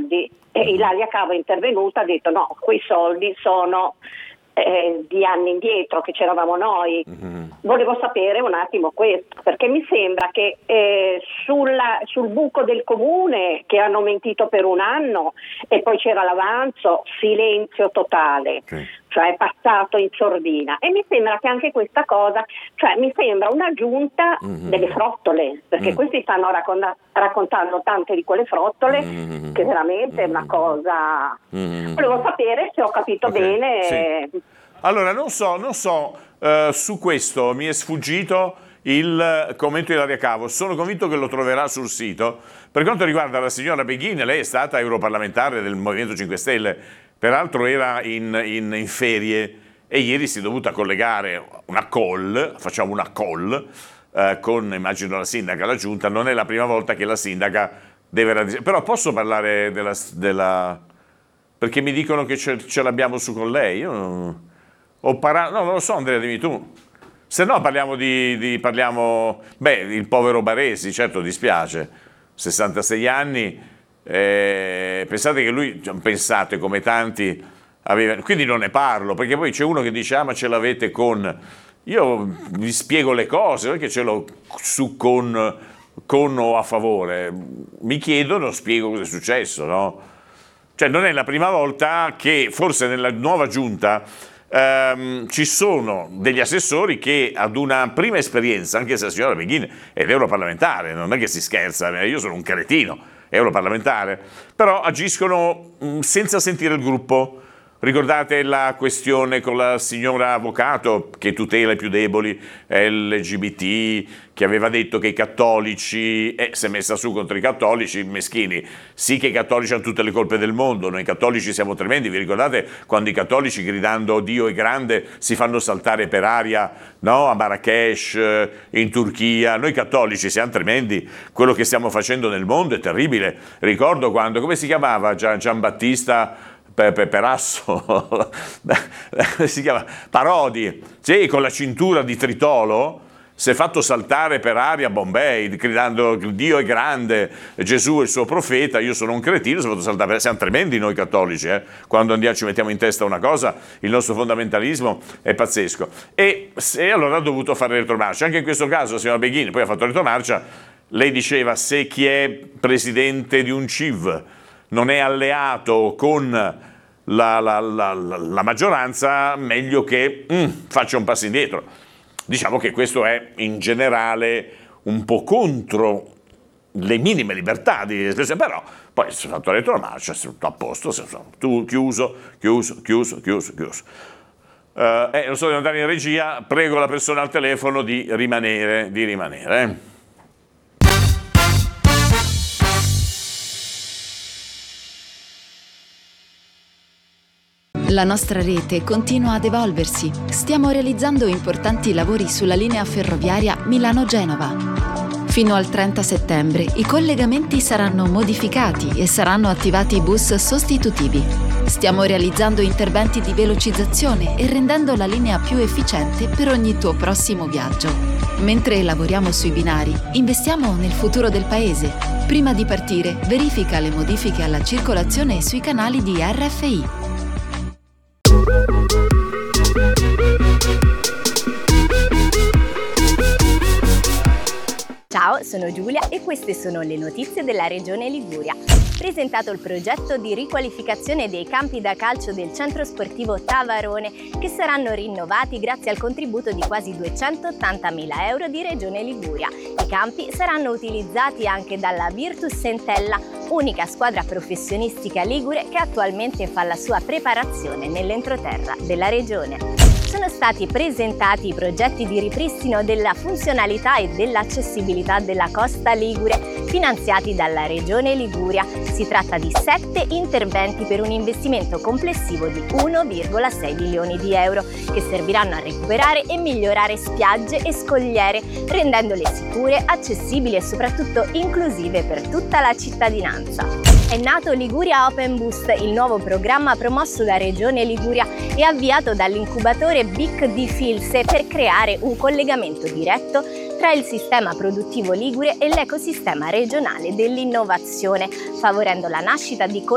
soldi, e Ilaria Cavo è intervenuta, ha detto no, quei soldi sono di anni indietro che c'eravamo noi. Volevo sapere un attimo questo, perché mi sembra che sul buco del comune che hanno mentito per un anno e poi c'era l'avanzo, silenzio totale, cioè è passato in sordina, e mi sembra che anche questa cosa, cioè mi sembra una giunta delle frottole, perché questi stanno raccontando tante di quelle frottole che veramente è una cosa. Volevo sapere se ho capito bene. Sì. Allora non so su questo mi è sfuggito il commento di Ilaria Cavo. Sono convinto che lo troverà sul sito. Per quanto riguarda la signora Beghin, lei è stata europarlamentare del Movimento 5 Stelle, peraltro era in ferie e ieri si è dovuta collegare facciamo una call con, immagino, la sindaca, la giunta. Non è la prima volta che la sindaca deve... Però posso parlare della... perché mi dicono che ce l'abbiamo su con lei. Io no, non lo so, Andrea, dimmi tu. Se no parliamo il povero Baresi, certo dispiace, 66 anni, pensate che lui, pensate come tanti, quindi non ne parlo, perché poi c'è uno che dice ma ce l'avete con... Io vi spiego le cose, perché ce l'ho su con o a favore. Mi chiedono, spiego cosa è successo, no? Cioè non è la prima volta che forse nella nuova giunta ci sono degli assessori che ad una prima esperienza, anche se la signora Beghin è europarlamentare, non è che si scherza, io sono un cretino, europarlamentare, però agiscono senza sentire il gruppo. Ricordate la questione con la signora avvocato che tutela i più deboli, LGBT, che aveva detto che i cattolici, si è messa su contro i cattolici meschini. Sì che i cattolici hanno tutte le colpe del mondo, noi cattolici siamo tremendi. Vi ricordate quando i cattolici gridando Dio è grande si fanno saltare per aria, no? A Marrakesh, in Turchia? Noi cattolici siamo tremendi, quello che stiamo facendo nel mondo è terribile. Ricordo quando, come si chiamava Giambattista Perasso, si chiama Parodi, sì, con la cintura di tritolo si è fatto saltare per aria Bombay gridando Dio è grande, Gesù è il suo profeta, io sono un cretino, si è fatto saltare. Siamo tremendi noi cattolici, quando ci mettiamo in testa una cosa, il nostro fondamentalismo è pazzesco. E allora ha dovuto fare retromarcia. Anche in questo caso la signora Beghin poi ha fatto retromarcia. Lei diceva: se chi è presidente di un CIV non è alleato con la maggioranza, meglio che faccia un passo indietro. Diciamo che questo è in generale un po' contro le minime libertà di espressione, però poi si è fatto la retromarcia, è tutto a posto, chiuso. Non so, devo andare in regia, prego la persona al telefono di rimanere. La nostra rete continua ad evolversi. Stiamo realizzando importanti lavori sulla linea ferroviaria Milano-Genova. Fino al 30 settembre i collegamenti saranno modificati e saranno attivati bus sostitutivi. Stiamo realizzando interventi di velocizzazione e rendendo la linea più efficiente per ogni tuo prossimo viaggio. Mentre lavoriamo sui binari, investiamo nel futuro del paese. Prima di partire, verifica le modifiche alla circolazione sui canali di RFI. Ciao, sono Giulia e queste sono le notizie della Regione Liguria. Presentato il progetto di riqualificazione dei campi da calcio del centro sportivo Tavarone, che saranno rinnovati grazie al contributo di quasi 280.000 euro di Regione Liguria. I campi saranno utilizzati anche dalla Virtus Entella, unica squadra professionistica ligure che attualmente fa la sua preparazione nell'entroterra della Regione. Sono stati presentati i progetti di ripristino della funzionalità e dell'accessibilità della costa ligure, finanziati dalla Regione Liguria. Si tratta di 7 interventi per un investimento complessivo di 1,6 milioni di euro, che serviranno a recuperare e migliorare spiagge e scogliere, rendendole sicure, accessibili e soprattutto inclusive per tutta la cittadinanza. È nato Liguria Open Boost, il nuovo programma promosso da Regione Liguria e avviato dall'incubatore BIC di Filse per creare un collegamento diretto tra il sistema produttivo ligure e l'ecosistema regionale dell'innovazione, favorendo la nascita di